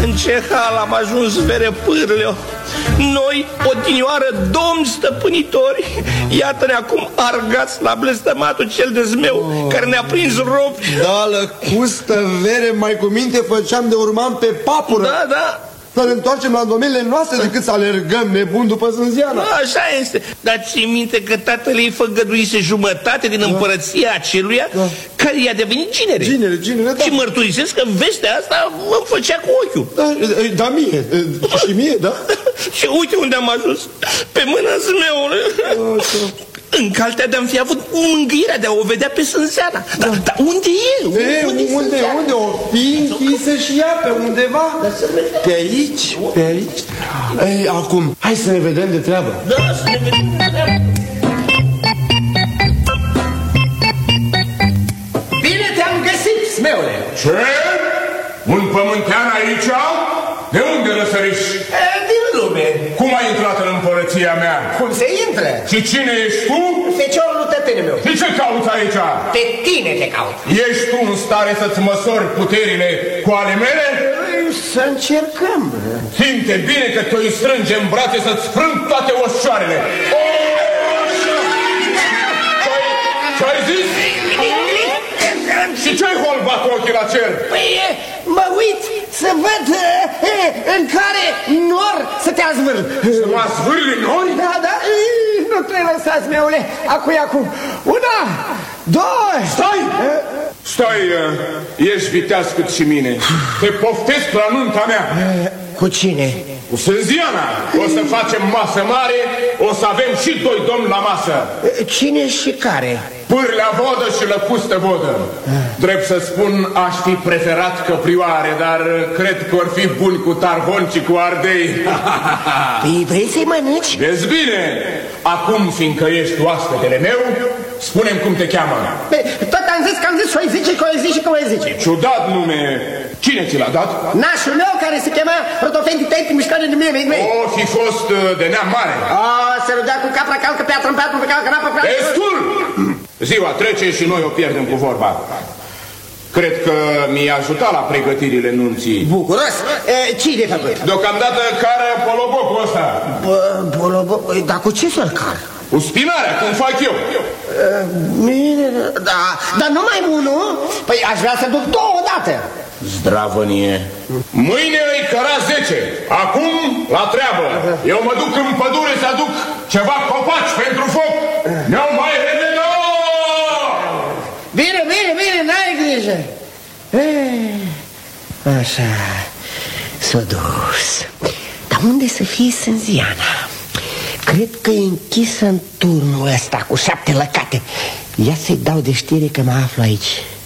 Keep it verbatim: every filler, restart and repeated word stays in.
În ce hal am ajuns, vere pârleo. Noi, odinioară domni stăpânitori, iată-ne acum argați la blestămatul cel de zmeu, oh, care ne-a prins robi. Da, lăcustă, vere, mai cu minte făceam de urmam pe papură. Da, da. Să ne întoarcem la domeniile noastre decât să alergăm nebun după Sânziana. Da, așa este. Dar ții minte că tatăl ei făgăduise jumătate din da. împărăția aceluia, da. care i-a devenit ginere. Ginere, ginere, da. Și mărturisesc că vestea asta îmi făcea cu ochiul. Da, da mie. Și mie, da. Și uite unde am ajuns. Pe mâna zmeului. În caltea de-am fi avut mângâierea de a o vedea pe Sânzeana. Dar da. da, unde e? Unde, e, unde, unde, unde o fi închisă și ea pe undeva? Pe aici, pe aici. Ei, acum, hai să ne vedem de treabă. Da, să ne vedem de treabă. Bine te-am găsit, Smeule. Ce? Un pământean aici? De unde răsăriși? Din lume. Cum ai intrat în împărăția mea? Cum se intră? Și cine ești tu? Feciorul lui tătâne meu. Și ce cauți aici? Pe tine te caut. Ești tu în stare să-ți măsori puterile cu ale mele? Să încercăm. Simte bine că te-o strânge în brațe să-ți frâng toate oșoarele. Ce-ai zis? Și ce-ai holbat ochii la cer? Păi, mă uit să văd în care nor să te azvârl. Să mă azvârli nori? Da, da, nu trebuie lăsați, meule. Acu-i acum. Una, două. Stai! Stai, ești viteaz cât și mine. Te poftesc la nunta mea. Cu cine? Cu Sânziana. O să facem masă mare, o să avem și doi domni la masă. Cine și care? Pârlea vodă și lăcustă vodă. Drept să spun, aș fi preferat căprioare, dar cred că or fi buni cu tarhon și cu ardei. Păi vrei să-i mănânci? Vezi bine! Acum, fiindcă ești oaspetele meu, spune-mi cum te cheamă. Tot am zis că am zis și o zice, că o zice, că o zice. Ciudat nume. Cine ți l-a dat? Nașul meu, care se chema Rotofenti Tăi Mișcare de mine, mei. O, fi fost de neam mare. A, se rudea cu capra, calcă, piatră în piatră, pe calcă, rapă, piatră. Destul! Ziua trece și noi o pierdem cu vorba. Cred că mi-a ajutat la pregătirile nunții. Bucuros? E, cine a făcut? Deocamdată care polobocul ăsta. Poloboc? Dar cu ce să-l car? Cu spinarea, cum fac eu. Bine, da, dar numai unul? Păi aș vrea să duc două odată. Zdravănie. Mâine îi căra zece. Acum la treabă. Eu mă duc în pădure să aduc ceva copaci pentru foc. Ne-au mai revedă! Bine, bine, bine, n-ai grijă. Așa, s-a dus. Dar unde să fie Sânziana? Cred că e închisă în turnul ăsta cu șapte lăcate. Ia să-i dau de știre că mă aflu aici.